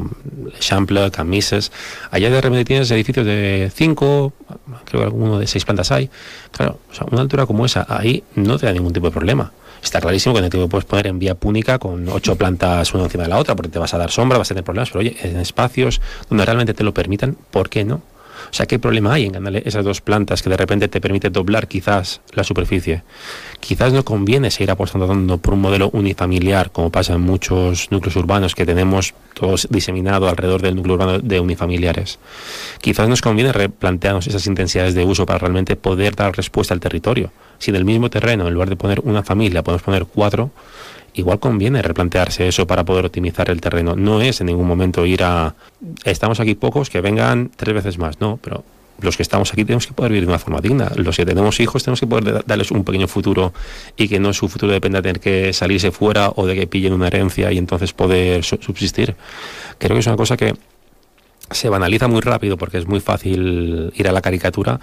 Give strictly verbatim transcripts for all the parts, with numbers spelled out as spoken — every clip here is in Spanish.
como L'Eixample, Camises. Allá de repente tienes edificios de cinco, creo que alguno de seis plantas hay. Claro, o sea, una altura como esa, ahí no te da ningún tipo de problema. Está clarísimo que no te puedes poner en vía púnica con ocho plantas una encima de la otra, porque te vas a dar sombra, vas a tener problemas, pero oye, en espacios donde realmente te lo permitan, ¿por qué no? O sea, ¿qué problema hay en ganarle esas dos plantas que de repente te permite doblar quizás la superficie? Quizás no conviene seguir apostando por un modelo unifamiliar, como pasa en muchos núcleos urbanos que tenemos todos diseminados alrededor del núcleo urbano de unifamiliares. Quizás nos conviene replantearnos esas intensidades de uso para realmente poder dar respuesta al territorio. Si en el mismo terreno, en lugar de poner una familia, podemos poner cuatro, igual conviene replantearse eso para poder optimizar el terreno. No es en ningún momento ir a... Estamos aquí pocos, que vengan tres veces más. No, pero los que estamos aquí tenemos que poder vivir de una forma digna. Los que tenemos hijos tenemos que poder darles un pequeño futuro y que no su futuro dependa de tener que salirse fuera o de que pillen una herencia y entonces poder subsistir. Creo que es una cosa que se banaliza muy rápido porque es muy fácil ir a la caricatura.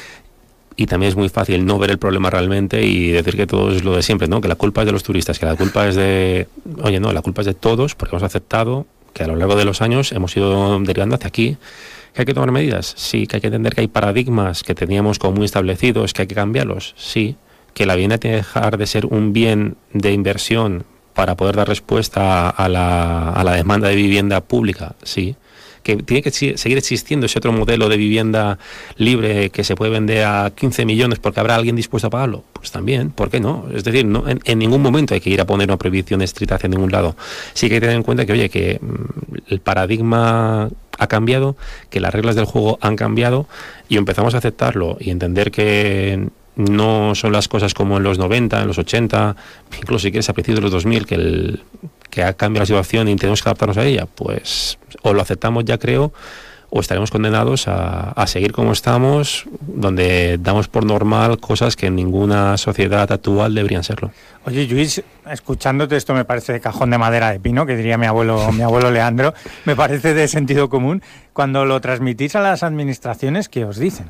Y también es muy fácil no ver el problema realmente y decir que todo es lo de siempre, ¿no? Que la culpa es de los turistas, que la culpa es de... Oye, no, la culpa es de todos porque hemos aceptado que a lo largo de los años hemos ido derivando hacia aquí. ¿Que hay que tomar medidas? Sí. ¿Que hay que entender que hay paradigmas que teníamos como muy establecidos, que hay que cambiarlos? Sí. ¿Que la vivienda tiene que dejar de ser un bien de inversión para poder dar respuesta a la, a la demanda de vivienda pública? Sí. ¿Que tiene que seguir existiendo ese otro modelo de vivienda libre que se puede vender a quince millones porque habrá alguien dispuesto a pagarlo? Pues también, ¿por qué no? Es decir, no en, en ningún momento hay que ir a poner una prohibición estricta hacia ningún lado. Sí que hay que tener en cuenta que, oye, que el paradigma ha cambiado, que las reglas del juego han cambiado y empezamos a aceptarlo y entender que no son las cosas como en los noventa, en los ochenta, incluso si quieres a principios de los dos mil, que el... que ha cambiado la situación y tenemos que adaptarnos a ella, pues o lo aceptamos ya creo, o estaremos condenados a, a seguir como estamos, donde damos por normal cosas que en ninguna sociedad actual deberían serlo. Oye, Lluís, escuchándote, esto me parece de cajón de madera de pino, que diría mi abuelo, mi abuelo Leandro, me parece de sentido común. Cuando lo transmitís a las administraciones, ¿qué os dicen?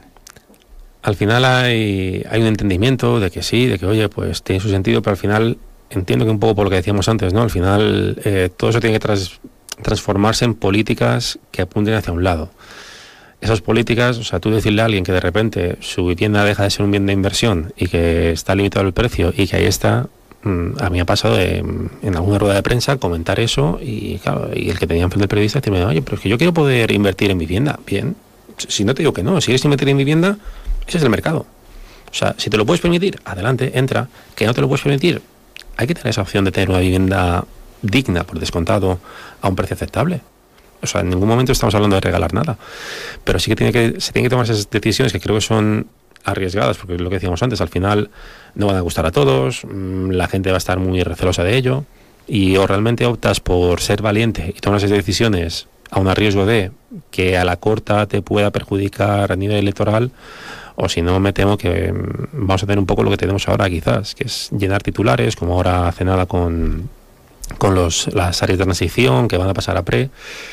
Al final hay, hay un entendimiento de que sí, de que oye, pues tiene su sentido, pero al final... Entiendo que un poco por lo que decíamos antes, ¿no? Al final eh, todo eso tiene que tras, transformarse en políticas que apunten hacia un lado. Esas políticas, o sea, tú decirle a alguien que de repente su vivienda deja de ser un bien de inversión y que está limitado el precio y que ahí está, mmm, a mí me ha pasado de, en alguna rueda de prensa comentar eso y claro, y el que tenía enfrente del periodista decirme, oye, pero es que yo quiero poder invertir en vivienda. Bien, si no te digo que no, si quieres invertir en vivienda, ese es el mercado. O sea, si te lo puedes permitir, adelante, entra. Que no te lo puedes permitir, hay que tener esa opción de tener una vivienda digna, por descontado, a un precio aceptable. O sea, en ningún momento estamos hablando de regalar nada. Pero sí que, tiene que se tienen que tomar esas decisiones que creo que son arriesgadas, porque es lo que decíamos antes, al final no van a gustar a todos, la gente va a estar muy recelosa de ello, y o realmente optas por ser valiente y tomas esas decisiones a un riesgo de que a la corta te pueda perjudicar a nivel electoral, o si no, me temo que vamos a tener un poco lo que tenemos ahora quizás, que es llenar titulares, como ahora hace nada con, con los, las áreas de transición que van a pasar a pre,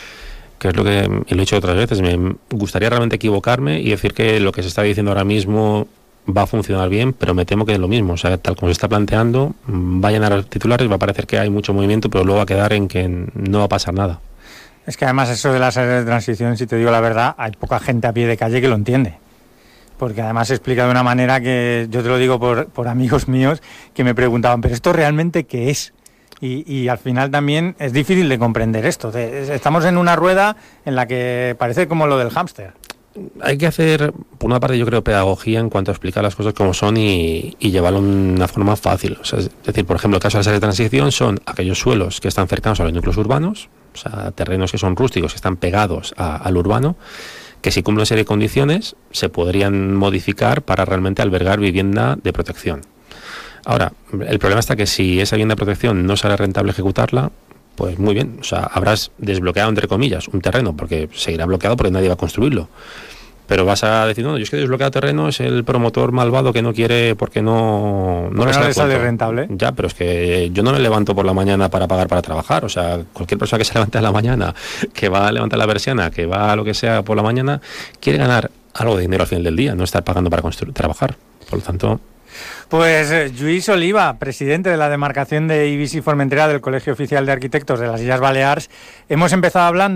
que es lo que y lo he dicho otras veces. Me gustaría realmente equivocarme y decir que lo que se está diciendo ahora mismo va a funcionar bien, pero me temo que es lo mismo. O sea, tal como se está planteando, va a llenar titulares, va a parecer que hay mucho movimiento, pero luego va a quedar en que no va a pasar nada. Es que además eso de las áreas de transición, si te digo la verdad, hay poca gente a pie de calle que lo entiende. Porque además se explica de una manera que, yo te lo digo por, por amigos míos, que me preguntaban, ¿pero esto realmente qué es? Y, y al final también es difícil de comprender esto. Estamos en una rueda en la que parece como lo del hámster. Hay que hacer, por una parte yo creo, pedagogía en cuanto a explicar las cosas como son y, y llevarlo de una forma fácil. O sea, es decir, por ejemplo, el caso de las áreas de transición son aquellos suelos que están cercanos a los núcleos urbanos, o sea, terrenos que son rústicos, que están pegados a, al urbano, que si cumplen una serie de condiciones se podrían modificar para realmente albergar vivienda de protección. Ahora, el problema está que si esa vivienda de protección no sale rentable ejecutarla, pues muy bien, o sea, habrás desbloqueado, entre comillas, un terreno, porque seguirá bloqueado porque nadie va a construirlo. Pero vas a decir, no, yo es que desbloqueado terreno es el promotor malvado que no quiere porque no, no, no le sale rentable. Ya, pero es que yo no me levanto por la mañana para pagar para trabajar. O sea, cualquier persona que se levante a la mañana, que va a levantar la persiana, que va a lo que sea por la mañana, quiere ganar algo de dinero al final del día, no estar pagando para construir, trabajar. Por lo tanto... Pues eh, Lluís Oliva, presidente de la demarcación de Eivissa y Formentera del Colegio Oficial de Arquitectos de las Islas Baleares, hemos empezado hablando